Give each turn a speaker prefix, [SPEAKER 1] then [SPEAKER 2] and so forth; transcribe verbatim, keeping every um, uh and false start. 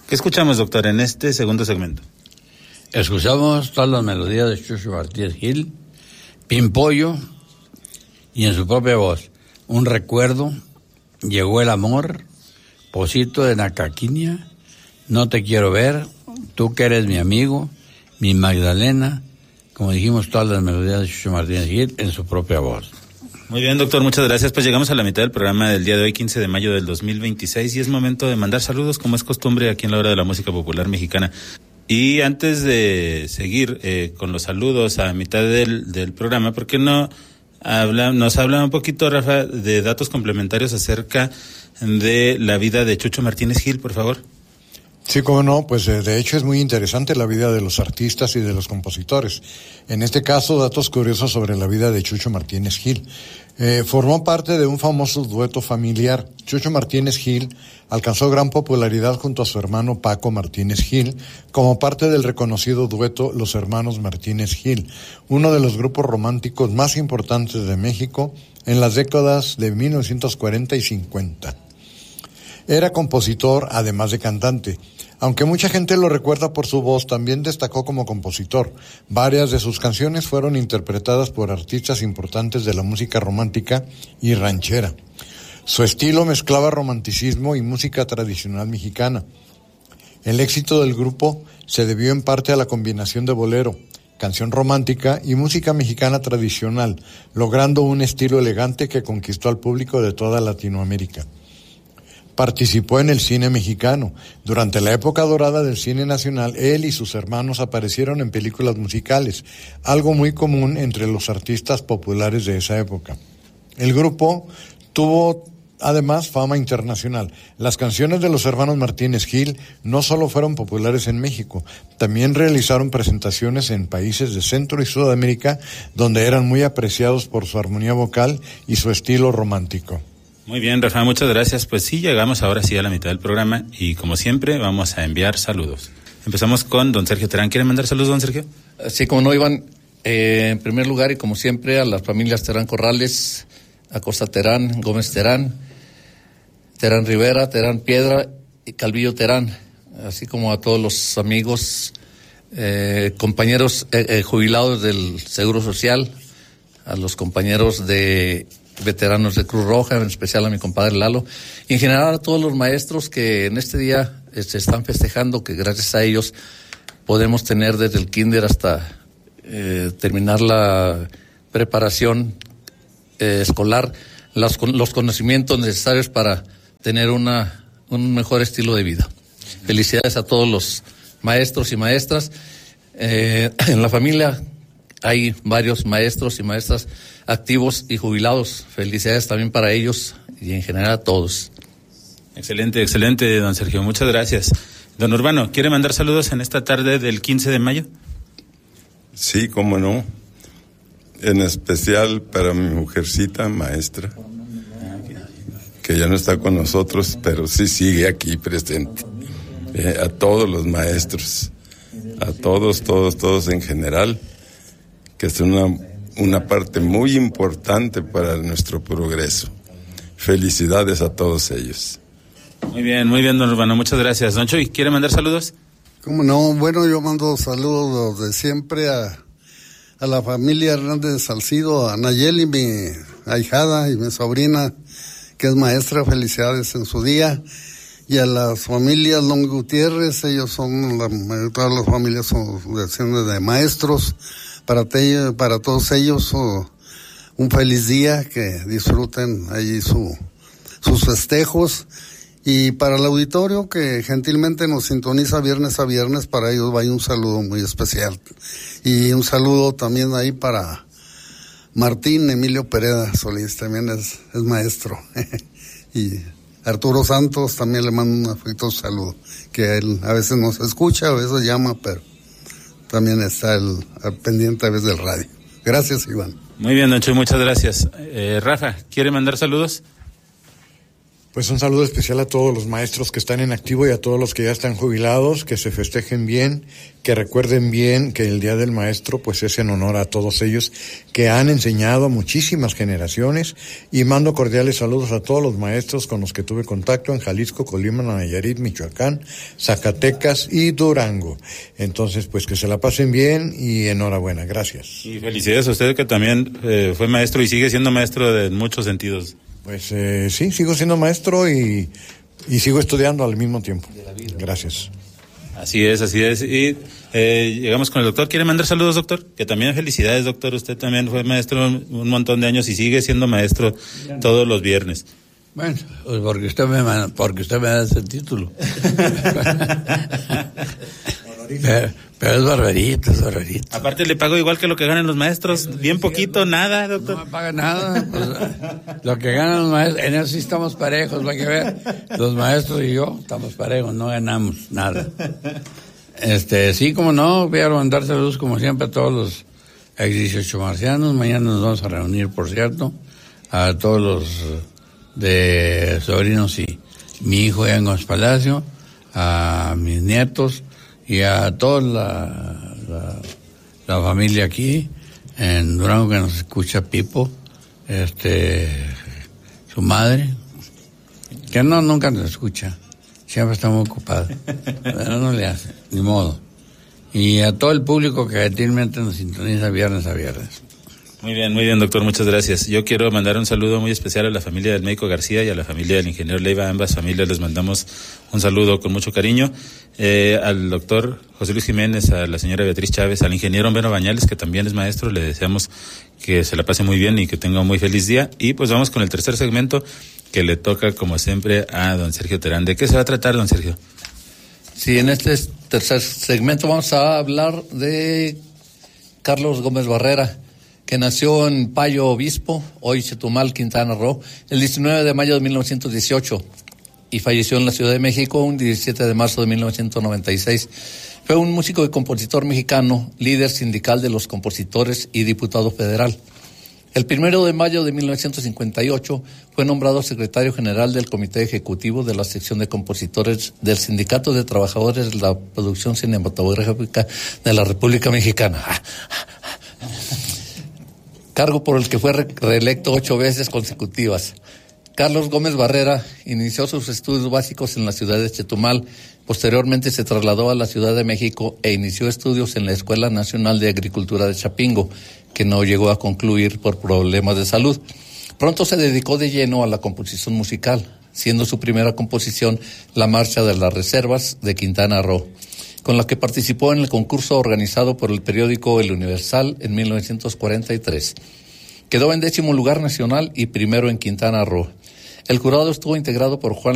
[SPEAKER 1] ¿Qué escuchamos, doctor, en este segundo segmento?
[SPEAKER 2] Escuchamos todas las melodías de Chucho Martínez Gil, Pimpollo, y en su propia voz, Un recuerdo, Llegó el amor, Pocito de Nacaquinia, No te quiero ver, Tú que eres mi amigo, Mi Magdalena, como dijimos, todas las melodías de Chucho Martínez Gil en su propia voz.
[SPEAKER 1] Muy bien, doctor, muchas gracias. Pues llegamos a la mitad del programa del día de hoy, quince de mayo del dos mil veintiséis, y es momento de mandar saludos, como es costumbre aquí en la Hora de la Música Popular Mexicana. Y antes de seguir eh, con los saludos a mitad del, del programa, ¿por qué no habla, nos habla un poquito, Rafa, de datos complementarios acerca de la vida de Chucho Martínez Gil, por favor?
[SPEAKER 3] Sí, cómo no, pues eh, de hecho es muy interesante la vida de los artistas y de los compositores. En este caso, datos curiosos sobre la vida de Chucho Martínez Gil. Eh, formó parte de un famoso dueto familiar. Chucho Martínez Gil alcanzó gran popularidad junto a su hermano Paco Martínez Gil como parte del reconocido dueto Los Hermanos Martínez Gil, uno de los grupos románticos más importantes de México en las décadas de mil novecientos cuarenta y cincuenta. Era compositor, además de cantante. Aunque mucha gente lo recuerda por su voz, también destacó como compositor. Varias de sus canciones fueron interpretadas por artistas importantes de la música romántica y ranchera. Su estilo mezclaba romanticismo y música tradicional mexicana. El éxito del grupo se debió en parte a la combinación de bolero, canción romántica y música mexicana tradicional, logrando un estilo elegante que conquistó al público de toda Latinoamérica. Participó en el cine mexicano. Durante la época dorada del cine nacional, él y sus hermanos aparecieron en películas musicales, algo muy común entre los artistas populares de esa época. El grupo tuvo además fama internacional. Las canciones de los hermanos Martínez Gil no solo fueron populares en México, también realizaron presentaciones en países de Centro y Sudamérica, donde eran muy apreciados por su armonía vocal y su estilo romántico.
[SPEAKER 1] Muy bien, Rafa, muchas gracias. Pues sí, llegamos ahora sí a la mitad del programa y como siempre vamos a enviar saludos. Empezamos con don Sergio Terán. ¿Quiere mandar saludos, don Sergio?
[SPEAKER 4] Sí, como no, Iván. Eh, en primer lugar y como siempre a las familias Terán Corrales, Acosta Terán, Gómez Terán, Terán Rivera, Terán Piedra y Calvillo Terán, así como a todos los amigos, eh, compañeros eh, eh, jubilados del Seguro Social, a los compañeros de veteranos de Cruz Roja, en especial a mi compadre Lalo, y en general a todos los maestros que en este día eh, se están festejando, que gracias a ellos podemos tener desde el kinder hasta eh, terminar la preparación eh, escolar, los, los conocimientos necesarios para tener una un mejor estilo de vida. Felicidades a todos los maestros y maestras. Eh, en la familia hay varios maestros y maestras activos y jubilados. Felicidades también para ellos y en general a todos.
[SPEAKER 1] Excelente, excelente, don Sergio. Muchas gracias. Don Urbano, ¿quiere mandar saludos en esta tarde del quince de mayo?
[SPEAKER 5] Sí, cómo no. En especial para mi mujercita maestra, que ya no está con nosotros, pero sí sigue aquí presente. Eh, a todos los maestros, a todos, todos, todos en general, que es una, una parte muy importante para nuestro progreso. Felicidades a todos ellos.
[SPEAKER 1] Muy bien, muy bien, don Urbano, muchas gracias. Don Chuy, ¿quiere mandar saludos?
[SPEAKER 6] ¿Cómo no? Bueno, yo mando saludos de siempre a, a la familia Hernández Salcido, a Nayeli, mi ahijada y mi sobrina, que es maestra, felicidades en su día, y a las familias Long Gutiérrez, ellos son, la, todas las familias son de, de maestros. Para, te, para todos ellos, oh, un feliz día, que disfruten allí su, sus festejos. Y para el auditorio que gentilmente nos sintoniza viernes a viernes, para ellos va un saludo muy especial. Y un saludo también ahí para Martín Emilio Pereda Solís, también es, es maestro. Y Arturo Santos también le mando un afectuoso saludo, que él a veces nos escucha, a veces llama, pero también está el, el pendiente a veces del radio. Gracias, Iván.
[SPEAKER 1] Muy bien, don Chuy, muchas gracias. Eh, Rafa, ¿quiere mandar saludos?
[SPEAKER 3] Pues un saludo especial a todos los maestros que están en activo y a todos los que ya están jubilados, que se festejen bien, que recuerden bien que el Día del Maestro pues es en honor a todos ellos que han enseñado a muchísimas generaciones, y mando cordiales saludos a todos los maestros con los que tuve contacto en Jalisco, Colima, Nayarit, Michoacán, Zacatecas y Durango. Entonces pues que se la pasen bien y enhorabuena, gracias.
[SPEAKER 1] Y felicidades a usted que también eh, fue maestro y sigue siendo maestro en muchos sentidos.
[SPEAKER 3] Pues eh, sí, sigo siendo maestro y, y sigo estudiando al mismo tiempo. Gracias.
[SPEAKER 1] Así es, así es. Y eh, llegamos con el doctor. ¿Quiere mandar saludos, doctor? Que también felicidades, doctor. Usted también fue maestro un montón de años y sigue siendo maestro todos los viernes.
[SPEAKER 2] Bueno, pues porque usted me, porque usted me da ese título. pero, pero es barbarito, es barbarito.
[SPEAKER 1] Aparte le pago igual que lo que ganan los maestros, bien poquito, nada, doctor.
[SPEAKER 2] No me paga nada. Pues, lo que ganan los maestros, en eso sí estamos parejos, va a que ver. Los maestros y yo estamos parejos, no ganamos nada. Este, sí, como no, voy a mandar saludos como siempre a todos los ex dieciocho marcianos. Mañana nos vamos a reunir, por cierto, a todos los de sobrinos y mi hijo ya en Gómez Palacio, a mis nietos y a toda la, la, la familia aquí en Durango que nos escucha, Pipo, este, su madre, que no, nunca nos escucha, siempre está muy ocupado, pero no le hace, ni modo. Y a todo el público que gentilmente nos sintoniza viernes a viernes.
[SPEAKER 1] Muy bien, muy bien, doctor, muchas gracias. Yo quiero mandar un saludo muy especial a la familia del médico García y a la familia del ingeniero Leiva. A ambas familias les mandamos un saludo con mucho cariño. Eh, al doctor José Luis Jiménez, a la señora Beatriz Chávez, al ingeniero Beno Bañales, que también es maestro, le deseamos que se la pase muy bien y que tenga un muy feliz día. Y pues vamos con el tercer segmento, que le toca, como siempre, a don Sergio Terán. ¿De qué se va a tratar, don Sergio?
[SPEAKER 4] Sí, en este tercer segmento vamos a hablar de Carlos Gómez Barrera, que nació en Payo Obispo, hoy Chetumal, Quintana Roo, el diecinueve de mayo de mil novecientos dieciocho y falleció en la Ciudad de México un diecisiete de marzo de mil novecientos noventa y seis. Fue un músico y compositor mexicano, líder sindical de los compositores y diputado federal. El primero de mayo de mil novecientos cincuenta y ocho fue nombrado secretario general del Comité Ejecutivo de la Sección de Compositores del Sindicato de Trabajadores de la Producción Cinematográfica de la República Mexicana. Cargo por el que fue reelecto ocho veces consecutivas. Carlos Gómez Barrera inició sus estudios básicos en la ciudad de Chetumal. Posteriormente se trasladó a la Ciudad de México e inició estudios en la Escuela Nacional de Agricultura de Chapingo, que no llegó a concluir por problemas de salud. Pronto se dedicó de lleno a la composición musical, siendo su primera composición La Marcha de las Reservas de Quintana Roo, con la que participó en el concurso organizado por el periódico El Universal en mil novecientos cuarenta y tres. Quedó en décimo lugar nacional y primero en Quintana Roo. El jurado estuvo integrado por Juan